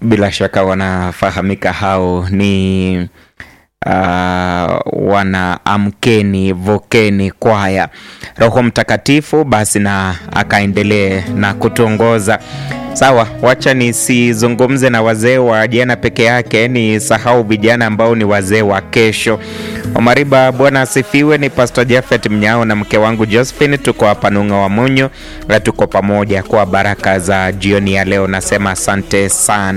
Bila shaka wanafahamika hao ni wana Amkeni Vokeni Kwaya. Roho Mtakatifu basi na akaendelee na kutuongoza. Sawa, wacha nisizungumze na wazee wa jana peke yake, ni sahau vijana ambao ni wazee wa kesho. Omariba, Bwana asifiwe. Ni Pastor Jafet Mnyao na mke wangu Josephine, tuko hapa Nung'a wa Munyo, tuko pamoja kwa baraka za jioni ya leo. Nasema asante sana.